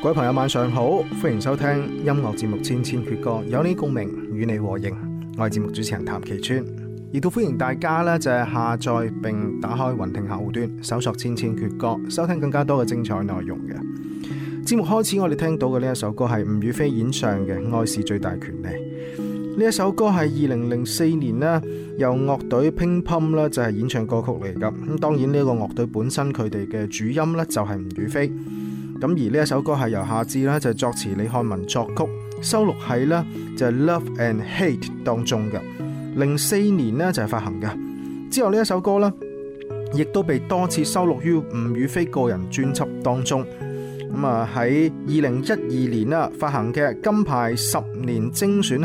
各位朋友晚上好，歡迎收聽音樂節目《千千闕歌》，有你共鳴，與你和應。我係節目主持人譚其川，亦都歡迎大家呢就係下載並打開雲聽客戶端，搜索《千千闕歌》，收聽更加多嘅精彩內容嘅。節目開始，我哋聽到嘅呢一首歌係吳雨霏演唱嘅《愛是最大權利》。呢一首歌係2004年呢由樂隊 Ping Pong 呢就係演唱歌曲嚟噶。咁當然呢個樂隊本身佢哋嘅主音呢就係吳雨霏。咁而呢一首歌係由夏至啦，就係作詞李漢文作曲，收錄喺呢就係 Love and Hate 當中嘅。04年呢就係發行嘅。之後呢一首歌呢亦都被多次收錄於吳雨霏個人專輯當中。咁啊喺2012年啦發行嘅金牌10年精選